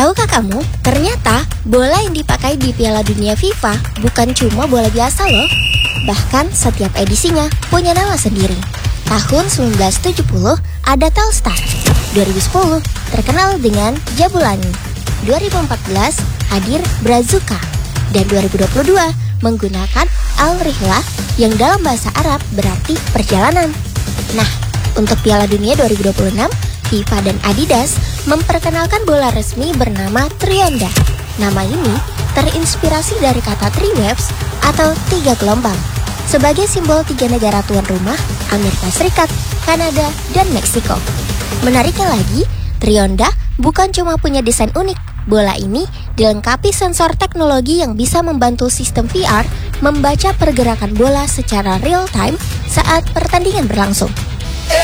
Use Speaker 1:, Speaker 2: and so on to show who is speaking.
Speaker 1: Tahukah kamu, ternyata bola yang dipakai di Piala Dunia FIFA bukan cuma bola biasa loh. Bahkan setiap edisinya punya nama sendiri. Tahun 1970 ada Telstar, 2010 terkenal dengan Jabulani, 2014 hadir Brazuka, dan 2022 menggunakan Al-Rihlah yang dalam bahasa Arab berarti perjalanan. Nah, untuk Piala Dunia 2026, FIFA dan Adidas memperkenalkan bola resmi bernama Trionda. Nama ini terinspirasi dari kata three waves atau 3 gelombang, sebagai simbol 3 negara tuan rumah, Amerika Serikat, Kanada, dan Meksiko. Menariknya lagi, Trionda bukan cuma punya desain unik. Bola ini dilengkapi sensor teknologi yang bisa membantu sistem VR membaca pergerakan bola secara real time saat pertandingan berlangsung.